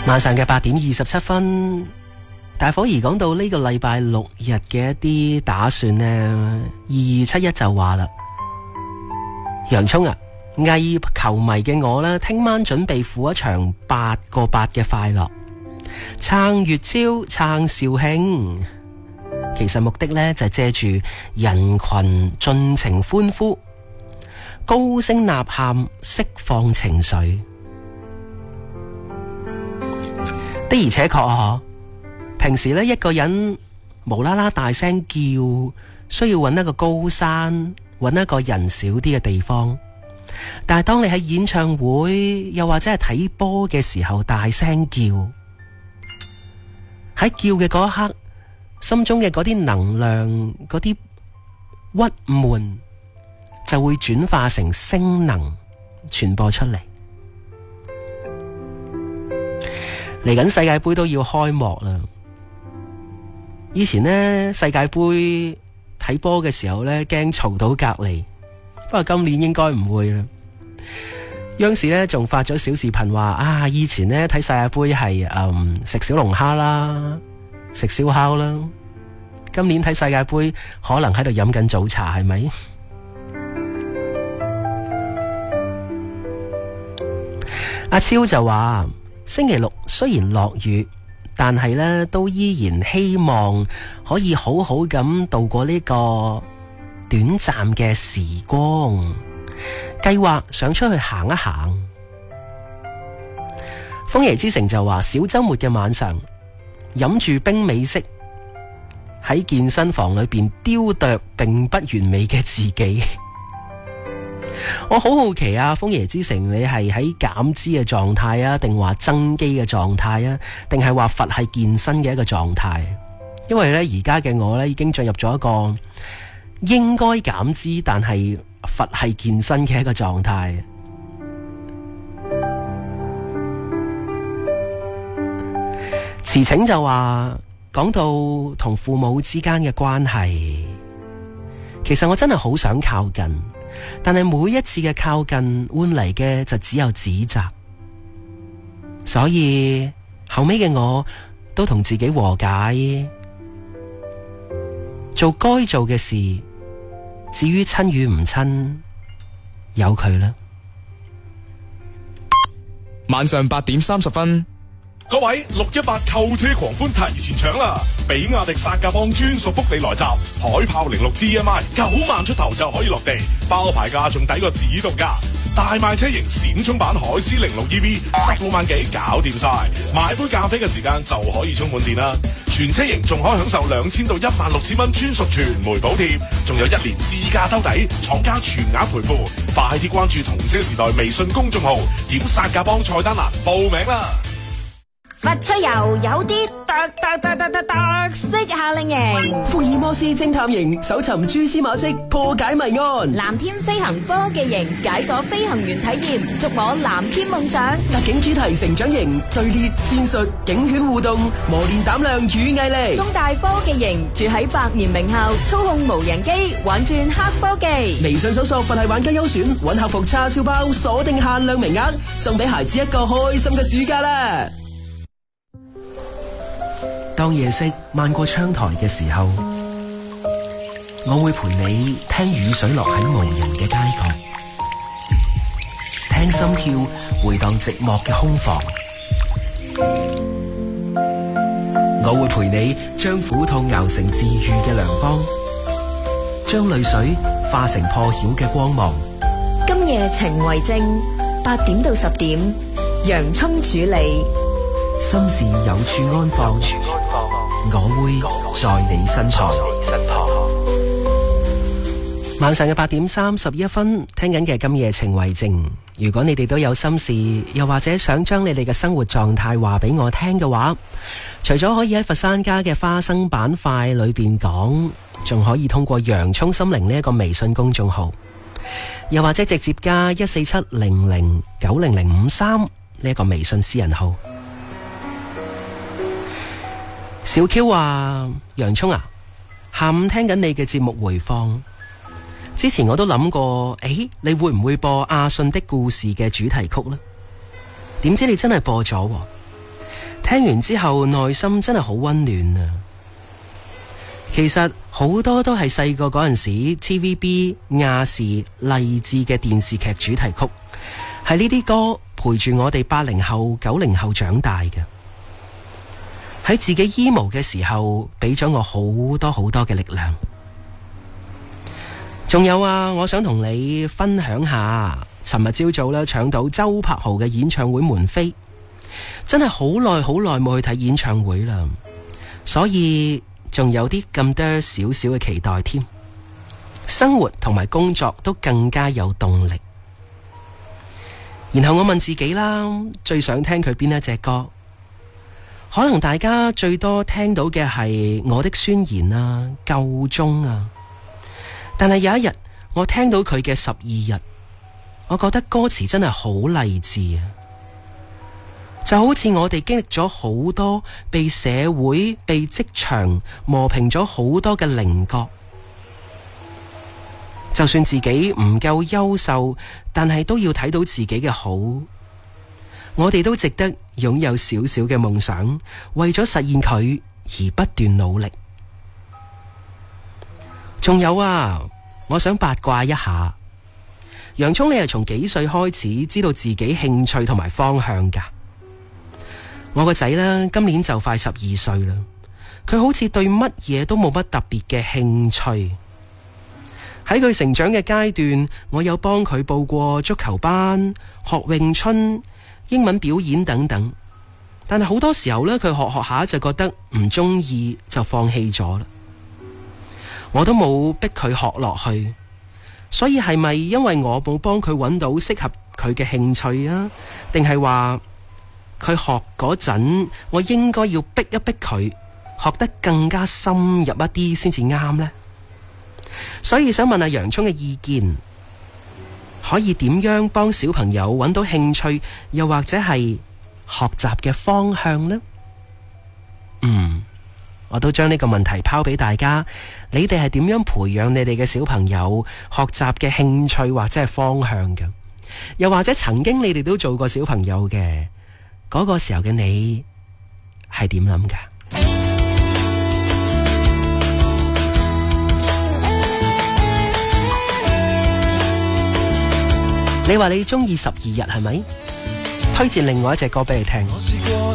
晚上嘅8:27，大伙兒講到呢個禮拜六日嘅一啲打算呢，2271就話啦，洋蔥啊，偽球迷嘅我呢，聽晚準備赴一場8個8嘅快樂，撐粵超，撐肇慶。其實目的呢，就係借住人群盡情歡呼，高聲吶喊，釋放情緒。的而且確啊，平時呢，一個人無啦啦大聲叫，需要揾一個高山，揾一個人少啲嘅地方。但係當你喺演唱會又或者係睇波嘅時候大聲叫，喺叫嘅嗰一刻，心中嘅嗰啲能量，嗰啲鬱悶就會轉化成聲能傳播出嚟。嚟緊世界盃都要開幕啦！以前呢，世界盃睇波嘅時候呢，驚嘈到隔離，不過今年應該唔會啦。央視呢仲發咗小視頻話啊，以前呢睇世界盃係食小龍蝦啦，食燒烤啦。今年睇世界盃可能喺度飲緊早茶，係咪？阿超就話星期六雖然落雨，但係呢都依然希望可以好好咁度過呢個短暫嘅時光，計劃想出去行一行。楓椰之城就話小周末嘅晚上飲住冰美式，喺健身房裏邊雕琢並不完美嘅自己。我好好奇啊，楓椰之城，你係喺減脂嘅狀態啊，定話增肌嘅狀態啊，定係話佛系健身嘅一個狀態？因為呢，而家嘅我呢，已經進入咗一個應該減脂但係佛系健身嘅一個狀態。慈晴就話講到同父母之間嘅關係，其實我真係好想靠近，但係每一次嘅靠近換嚟嘅就只有指責，所以後尾嘅我都同自己和解，做該做嘅事，至於親與唔親，由佢啦。 晚上8:30， 各位618購車狂歡提前搶啦！比亞迪薩價幫專屬福利來襲，海豹06 DMI 9萬出頭就可以落地，包牌價仲抵過指導價。大賣車型閃充版海獅06 EV 16萬幾搞掂晒，買杯咖啡嘅時間就可以充滿電啦！全車型仲可以享受2000到16000蚊專屬傳媒補貼，仲有1年自駕兜底，廠家全額賠付。快啲關注同車時代微信公眾號，點薩價幫菜單欄報名啦！ 佛趣遊有啲特色夏令營， 福爾摩斯偵探營搜尋蛛絲馬跡，破解謎案； 藍天飛行科技營解鎖飛行員體驗，觸摸藍天夢想； 特警主題成長營隊列戰術，警犬互動，磨練膽量與毅力； 中大科技營住喺百年名校，操控無人機，玩轉黑科技。 微信搜索佛系玩家優選，搵客服叉燒包，鎖定限量名額，送俾孩子一個開心嘅暑假啦！當夜色漫過窗台嘅時候，我會陪你聽雨水落喺無人嘅街角，聽心跳回盪寂寞嘅空房。我會陪你將苦痛熬成治愈嘅良方，將淚水化成破曉嘅光芒。 今夜情為證，8點到10點，洋蔥主理， 心事有處安放，我會在你身旁。晚上嘅8:31，聽緊嘅今夜情為證。如果你哋都有心事，又或者想將你哋嘅生活狀態話俾我聽嘅話，除咗可以喺佛山家嘅花生板塊裏邊講，仲可以通過洋蔥心靈呢一個微信公眾號，又或者直接加14700900053呢一個微信私人號。小 Q 話：洋蔥啊，下午聽緊你嘅節目回放，之前我都諗過，你會唔會播阿信的故事嘅主題曲呢？點知你真係播咗喎。 聽完之後內心真係好溫暖啊！其實好多都係細個嗰陣時 TVB 亞視勵志嘅電視劇主題曲，係呢啲歌陪住我哋80後90後長大嘅，喺自己 emo 嘅時候俾咗我好多好多嘅力量。仲有啊，我想同你分享下尋日朝早咧搶到周柏豪嘅演唱會門飛，真係好耐好耐冇去睇演唱會啦，所以仲有啲咁多少少嘅期待添，生活同埋工作都更加有動力。然後我問自己啦，最想聽佢邊一隻歌？可能大家最多聽到嘅係我的宣言啊、夠鐘啊，但係有一日我聽到佢嘅12日，我覺得歌詞真係好勵志啊！就好似我哋經歷咗好多被社會、被職場磨平咗好多嘅稜角，就算自己唔夠優秀，但係都要睇到自己嘅好。我哋都值得擁有少少嘅夢想，為咗實現佢而不斷努力。仲有啊，我想八卦一下，洋蔥，你係從幾歲開始知道自己興趣同埋方向㗎？我個仔呢，今年就快12歲啦，佢好似對乜嘢都冇乜特別嘅興趣。喺佢成長嘅階段，我有幫佢報過足球班、學詠春、英文表演等等，但係好多時候呢，佢學下就覺得唔中意，就放棄咗啦。我都冇逼佢學落去，所以係咪因為我冇幫佢揾到適合佢嘅興趣啊？定係話佢學嗰陣，我應該要逼一逼佢，學得更加深入一啲先至啱呢？所以想問下洋蔥嘅意見，可以點樣幫小朋友揾到興趣，又或者係學習嘅方向呢？我都將呢個問題拋俾大家，你哋係點樣培養你哋嘅小朋友學習嘅興趣或者係方向嘅？又或者曾經你哋都做過小朋友嘅，嗰個時候嘅你係點諗㗎？你話你中意12日係咪？推薦另外一隻歌俾你聽。